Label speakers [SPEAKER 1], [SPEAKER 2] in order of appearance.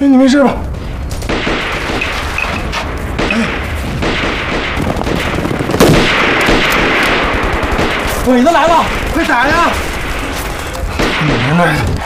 [SPEAKER 1] 哎，你没事吧？鬼子来了，快打呀！你们那。